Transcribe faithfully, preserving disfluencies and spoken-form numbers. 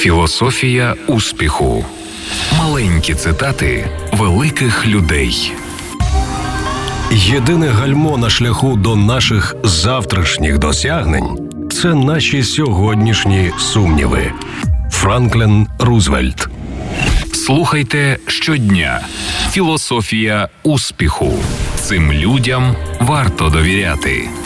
Філософія успіху. Маленькі цитати великих людей. Єдине гальмо на шляху до наших завтрашніх досягнень – це наші сьогоднішні сумніви. Франклін Рузвельт. Слухайте щодня. Філософія успіху. Цим людям варто довіряти.